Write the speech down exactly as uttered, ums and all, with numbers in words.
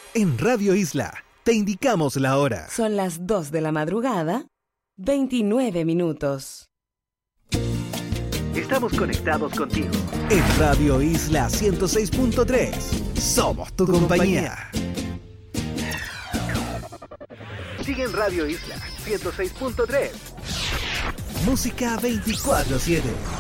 En Radio Isla te indicamos la hora. Son las dos de la madrugada, veintinueve minutos. Estamos conectados contigo. En Radio Isla ciento seis punto tres. Somos tu compañía. Sigue en Radio Isla ciento seis punto tres. Música veinticuatro siete.